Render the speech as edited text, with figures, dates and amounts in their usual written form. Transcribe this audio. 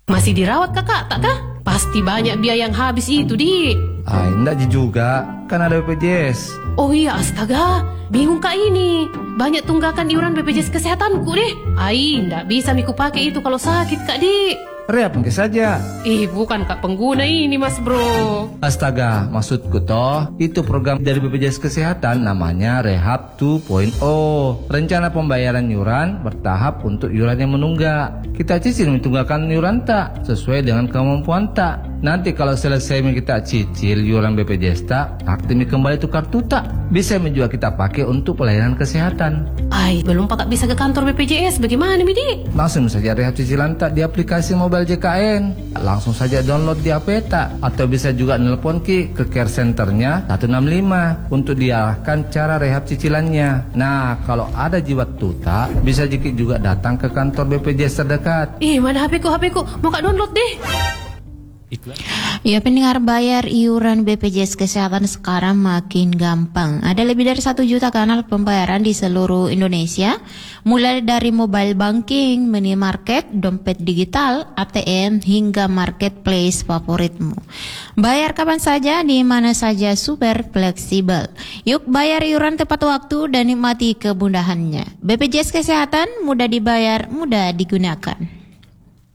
Masih dirawat kakak, tak kah? Pasti banyak biaya yang habis itu, Dik. Enggak juga, kan ada BPJS. Oh iya, astaga. Bingung kak ini. Banyak tunggakan iuran BPJS kesehatanku deh. Nggak bisa miku pakai itu kalau sakit kak, Dik. Rehab mungkin saja. Bukan kak pengguna ini mas bro. Astaga, maksudku toh, itu program dari BPJS Kesehatan namanya Rehab 2.0. Rencana pembayaran iuran bertahap untuk iuran yang menunggak. Kita cicil mentunggakan iuran tak sesuai dengan kemampuan tak. Nanti kalau selesai kita cicil iuran BPJS tak, aktif kembali tukar kartu tak. Bisa juga kita pakai untuk pelayanan kesehatan. Belum pak bisa ke kantor BPJS. Bagaimana Midi? Langsung saja rehab cicilan tak di aplikasi mobile JKN. Langsung saja download di HP tak. Atau bisa juga nelpon ke care centernya 165 untuk diarahkan cara rehab cicilannya. Nah, kalau ada jiwat tuta, bisa juga datang ke kantor BPJS terdekat. Mana HP ku? Mau kak download deh. Ya, pendengar, bayar iuran BPJS Kesehatan sekarang makin gampang. Ada lebih dari 1 juta kanal pembayaran di seluruh Indonesia, mulai dari mobile banking, minimarket, dompet digital, ATM, hingga marketplace favoritmu. Bayar kapan saja, di mana saja, super fleksibel. Yuk bayar iuran tepat waktu dan nikmati kemudahannya. BPJS Kesehatan, mudah dibayar, mudah digunakan.